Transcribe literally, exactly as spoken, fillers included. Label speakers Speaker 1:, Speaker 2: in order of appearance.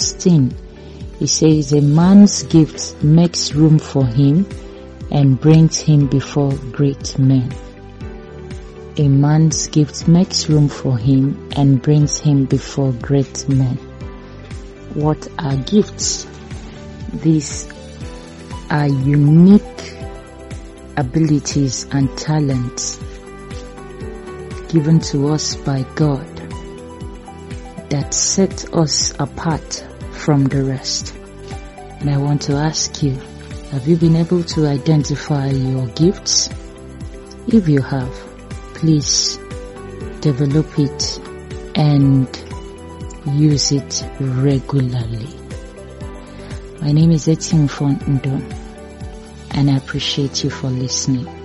Speaker 1: sixteen, it says, a man's gift makes room for him and brings him before great men. A man's gift makes room for him and brings him before great men. What are gifts? These are unique abilities and talents given to us by God that set us apart from the rest. And I want to ask you, have you been able to identify your gifts? If you have, please develop it and use it regularly. My name is Etienne Fondo, and I appreciate you for listening.